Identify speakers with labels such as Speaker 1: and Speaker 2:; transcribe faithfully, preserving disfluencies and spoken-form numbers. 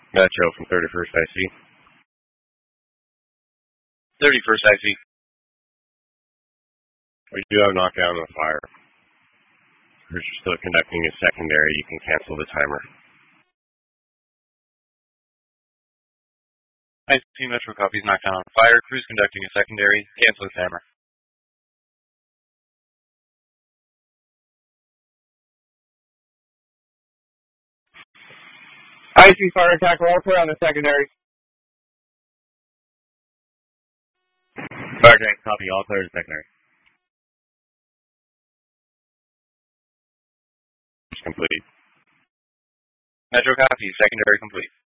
Speaker 1: Metro from thirty-first I C.
Speaker 2: thirty-first I C.
Speaker 1: We do have knockdown on the fire. If you're still conducting a secondary, you can cancel the timer.
Speaker 2: I C Metro copies knockdown on fire. Crew's conducting a secondary. Cancel the timer.
Speaker 3: I C fire attack roll clear on the secondary.
Speaker 1: Fire attack copy, all clear to secondary. Complete.
Speaker 2: Metro copy, secondary complete.